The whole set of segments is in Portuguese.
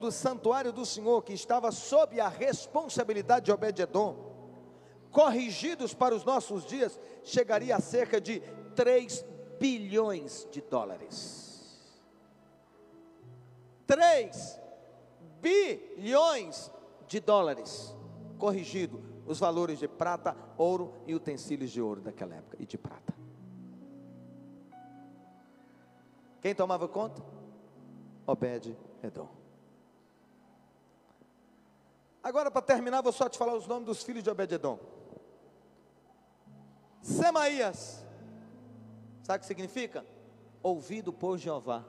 do santuário do Senhor, que estava sob a responsabilidade de Obed-edom, corrigidos para os nossos dias, chegaria a cerca de 3 bilhões de dólares. 3 bilhões de dólares, corrigido os valores de prata, ouro e utensílios de ouro daquela época, e de prata. Quem tomava conta? Obed-edom. Agora, para terminar, vou só te falar os nomes dos filhos de Obed-edom. Semaías, sabe o que significa? Ouvido por Jeová.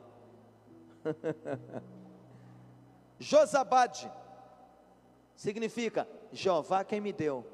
Josabade, significa Jeová quem me deu.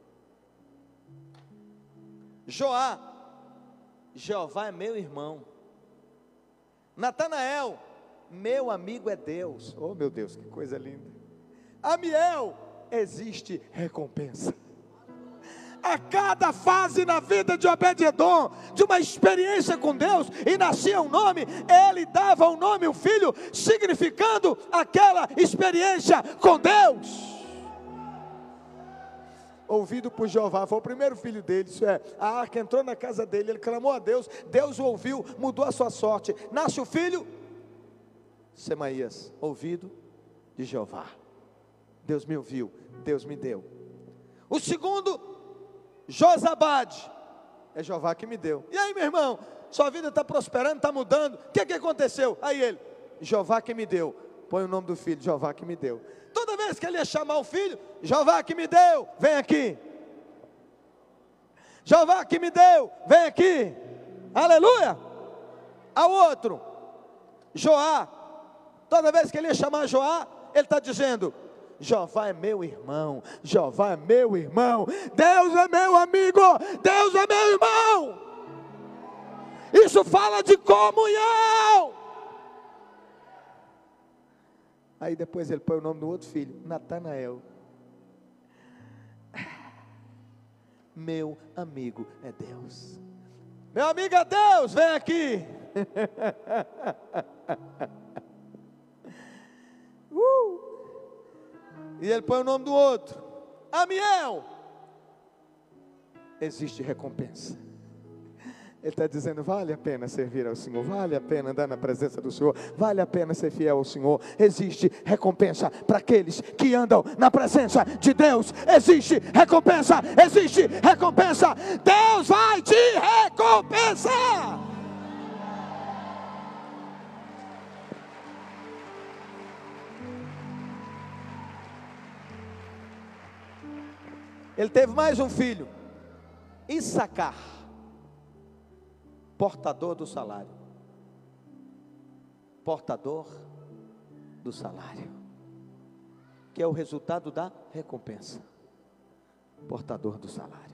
Joá, Jeová é meu irmão. Natanael, meu amigo é Deus. Oh meu Deus, que coisa linda. Amiel, existe recompensa. A cada fase na vida de Obed-edom, de uma experiência com Deus, e nascia um nome, ele dava um nome, um filho, significando aquela experiência com Deus. Ouvido por Jeová, foi o primeiro filho dele, isso é, a arca entrou na casa dele, ele clamou a Deus, Deus o ouviu, mudou a sua sorte. Nasce o filho, Semaías, ouvido de Jeová. Deus me ouviu, Deus me deu. O segundo, Josabade, é Jeová que me deu. E aí, meu irmão, sua vida está prosperando, está mudando, o que aconteceu? Aí ele, Jeová que me deu. Põe o nome do filho, Jeová que me deu. Toda vez que ele ia chamar o filho, Jeová que me deu, vem aqui. Jeová que me deu, vem aqui. Aleluia. Ao outro, Joá, toda vez que ele ia chamar Joá, ele está dizendo, Jeová é meu irmão, Jeová é meu irmão, Deus é meu amigo, Deus é meu irmão. Isso fala de comunhão. Aí depois ele põe o nome do outro filho, Natanael. Meu amigo é Deus. Meu amigo é Deus, vem aqui. E ele põe o nome do outro, Amiel. Existe recompensa. Ele está dizendo, vale a pena servir ao Senhor, vale a pena andar na presença do Senhor, vale a pena ser fiel ao Senhor. Existe recompensa para aqueles que andam na presença de Deus. Existe recompensa, existe recompensa. Deus vai te recompensar. Ele teve mais um filho, Issacar, portador do salário. Portador do salário, que é o resultado da recompensa. Portador do salário.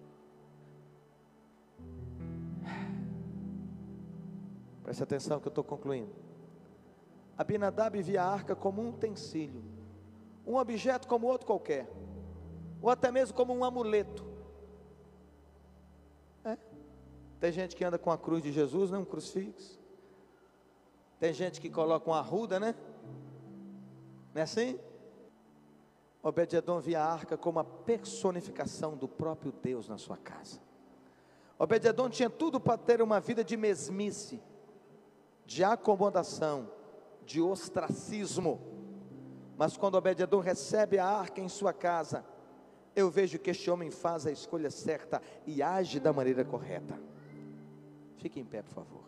Preste atenção que eu estou concluindo. Abinadab via a arca como um utensílio, um objeto como outro qualquer, ou até mesmo como um amuleto. Tem gente que anda com a cruz de Jesus, né? Um crucifixo. Tem gente que coloca uma arruda, né? Não é assim? Obed-edom via a arca como a personificação do próprio Deus na sua casa. Obed-edom tinha tudo para ter uma vida de mesmice, de acomodação, de ostracismo. Mas quando Obed-edom recebe a arca em sua casa, eu vejo que este homem faz a escolha certa e age da maneira correta. Fique em pé, por favor.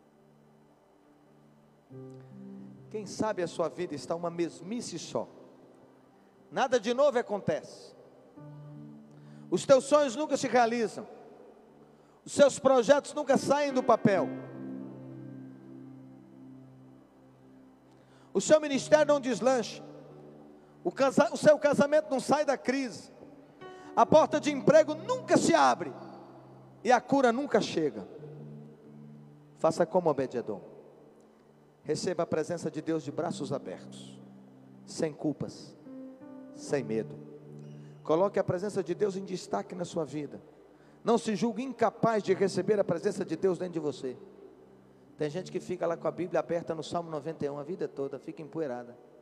Quem sabe a sua vida está uma mesmice só. Nada de novo acontece. Os teus sonhos nunca se realizam. Os seus projetos nunca saem do papel. O seu ministério não deslancha. O seu casamento não sai da crise. A porta de emprego nunca se abre. E a cura nunca chega. Faça como Obed-edom. Receba a presença de Deus de braços abertos, sem culpas, sem medo. Coloque a presença de Deus em destaque na sua vida. Não se julgue incapaz de receber a presença de Deus dentro de você. Tem gente que fica lá com a Bíblia aberta no Salmo 91 a vida toda, fica empoeirada.